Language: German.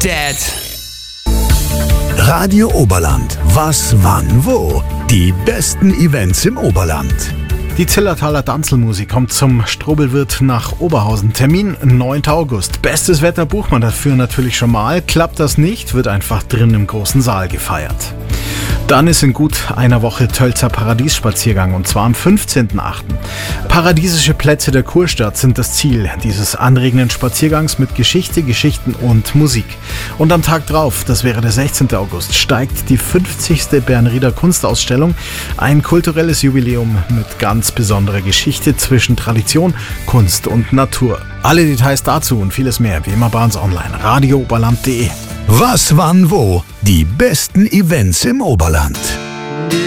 Dad. Radio Oberland. Was, wann, wo? Die besten Events im Oberland. Die Zillertaler Tanzelmusik kommt zum Strobelwirt nach Oberhausen. Termin 9. August. Bestes Wetter bucht man dafür natürlich schon mal. Klappt das nicht, wird einfach drin im großen Saal gefeiert. Dann ist in gut einer Woche Tölzer Paradiesspaziergang, und zwar am 15.8. Paradiesische Plätze der Kurstadt sind das Ziel dieses anregenden Spaziergangs mit Geschichte, Geschichten und Musik. Und am Tag drauf, das wäre der 16. August, steigt die 50. Bernrieder Kunstausstellung, ein kulturelles Jubiläum mit ganz besonderer Geschichte zwischen Tradition, Kunst und Natur. Alle Details dazu und vieles mehr wie immer bei uns online. radiooberland.de. Was, wann, wo? Die besten Events im Oberland.